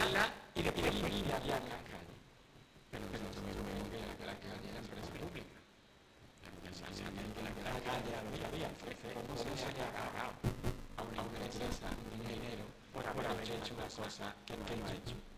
comprarla y después limpiarla en la calle. Pero nosotros vemos que la calle es la empresa pública. La calle a lo que había, ¿cómo se le haya pagado a una empresa un dinero por haber hecho una cosa que no ha hecho?